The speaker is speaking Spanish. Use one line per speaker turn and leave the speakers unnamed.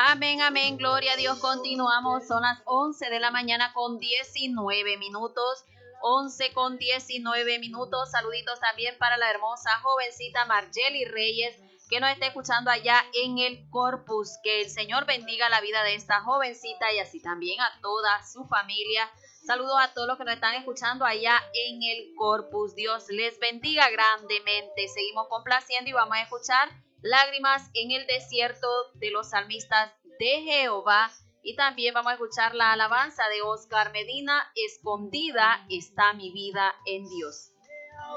Amén, amén, gloria a Dios. Continuamos, son las 11 de la mañana con 19 minutos. 11 con 19 minutos. Saluditos también para la hermosa jovencita Margeli Reyes, que nos está escuchando allá en el Corpus. Que el Señor bendiga la vida de esta jovencita y así también a toda su familia. Saludos a todos los que nos están escuchando allá en el Corpus. Dios les bendiga grandemente. Seguimos complaciendo y vamos a escuchar Lágrimas en el desierto de los salmistas de Jehová. Y también vamos a escuchar la alabanza de Oscar Medina, Escondida está mi vida en Dios.